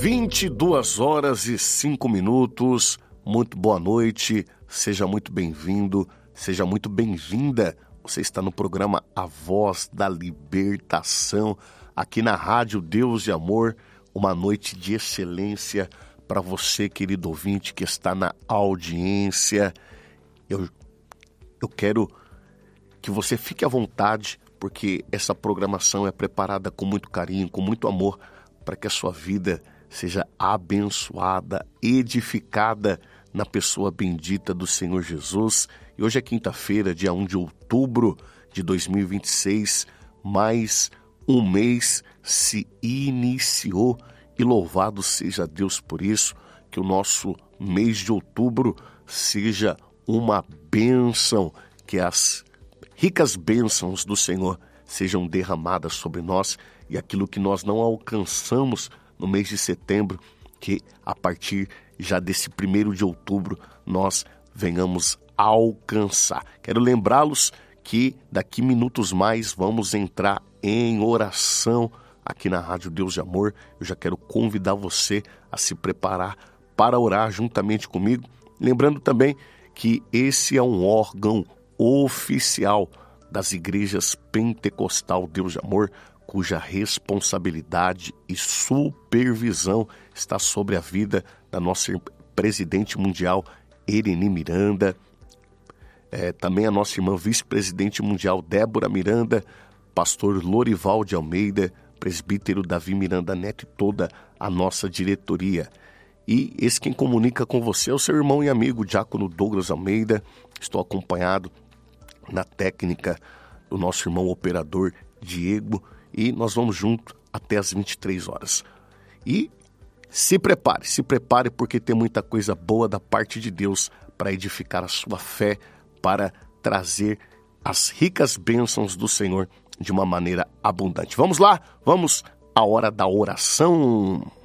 22h05. Muito boa noite, seja muito bem-vindo, seja muito bem-vinda. Você está no programa A Voz da Libertação, aqui na Rádio Deus e Amor. Uma noite de excelência para você, querido ouvinte, que está na audiência. Eu quero que você fique à vontade, porque essa programação é preparada com muito carinho, com muito amor, para que a sua vida seja abençoada, edificada na pessoa bendita do Senhor Jesus. E hoje é quinta-feira, dia 1 de outubro de 2026, mais um mês se iniciou e louvado seja Deus por isso, que o nosso mês de outubro seja uma bênção, que as ricas bênçãos do Senhor sejam derramadas sobre nós e aquilo que nós não alcançamos no mês de setembro, que a partir já desse 1º de outubro nós venhamos alcançar. Quero lembrá-los que daqui minutos mais vamos entrar em oração aqui na Rádio Deus de Amor. Eu já quero convidar você a se preparar para orar juntamente comigo. Lembrando também que esse é um órgão oficial das igrejas Pentecostal Deus de Amor, cuja responsabilidade e supervisão está sobre a vida da nossa presidente mundial, Irene Miranda, também a nossa irmã vice-presidente mundial, Débora Miranda, pastor Lorival de Almeida, presbítero Davi Miranda Neto e toda a nossa diretoria. E esse quem comunica com você é o seu irmão e amigo, diácono Douglas Almeida. Estou acompanhado na técnica do nosso irmão operador Diego, e nós vamos junto até as 23 horas. E se prepare, porque tem muita coisa boa da parte de Deus para edificar a sua fé, para trazer as ricas bênçãos do Senhor de uma maneira abundante. Vamos lá, vamos à hora da oração.